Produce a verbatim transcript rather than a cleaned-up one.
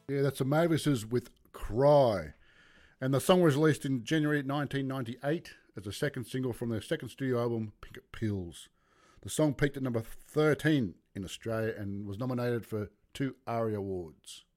Yeah, that's the Mavises with Cry. And the song was released in January nineteen ninety-eight as a second single from their second studio album, Pink Pills. The song peaked at number thirteen in Australia and was nominated for two ARIA Awards.